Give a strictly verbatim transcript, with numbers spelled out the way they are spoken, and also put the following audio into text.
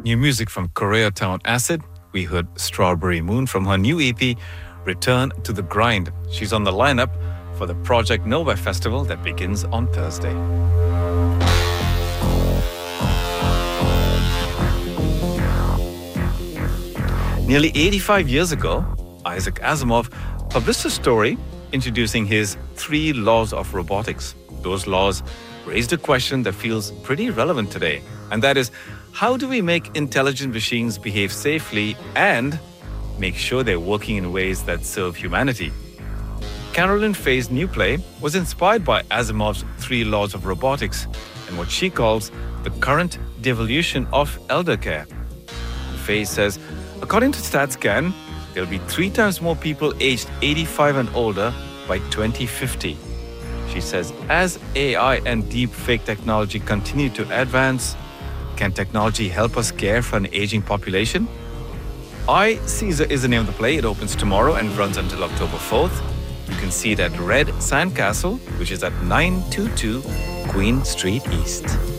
New music from Koreatown Acid. We heard Strawberry Moon from her new E P, Return to the Grind. She's on the lineup for the Project Nova Festival that begins on Thursday. Nearly eighty-five years ago, Isaac Asimov published a story introducing his three laws of robotics. Those laws raised a question that feels pretty relevant today, and that is, how do we make intelligent machines behave safely and make sure they're working in ways that serve humanity? Carolyn Fay's new play was inspired by Asimov's three laws of robotics and what she calls the current devolution of elder care. Fay says, according to StatsCan, there'll be three times more people aged eighty-five and older by twenty fifty. She says, as A I and deep fake technology continue to advance, can technology help us care for an aging population? I, Caesar is the name of the play. It opens tomorrow and runs until October fourth. You can see it at Red Sandcastle, which is at nine twenty-two Queen Street East.